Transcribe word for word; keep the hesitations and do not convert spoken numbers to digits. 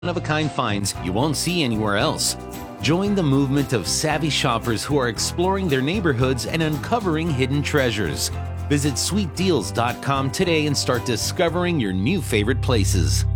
one-of-a-kind finds you won't see anywhere else. Join the movement of savvy shoppers who are exploring their neighborhoods and uncovering hidden treasures. Visit sweet deals dot com today and start discovering your new favorite places.